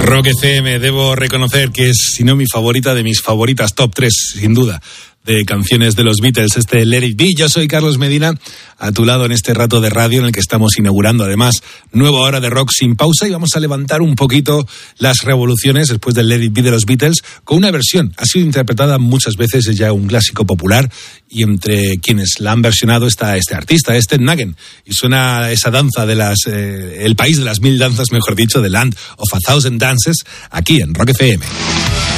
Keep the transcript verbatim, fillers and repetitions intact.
Rock F M, debo reconocer que es, si no mi favorita, de mis favoritas, top tres, sin duda, de canciones de los Beatles, este Let It Be. Yo soy Carlos Medina, a tu lado en este rato de radio en el que estamos inaugurando, además, nueva hora de rock sin pausa, y vamos a levantar un poquito las revoluciones después del Let It Be de los Beatles con una versión. Ha sido interpretada muchas veces, es ya un clásico popular, y entre quienes la han versionado está este artista, este Nugent, y suena esa danza de las, eh, el país de las mil danzas, mejor dicho, The Land of a Thousand Dances, aquí en Rock F M.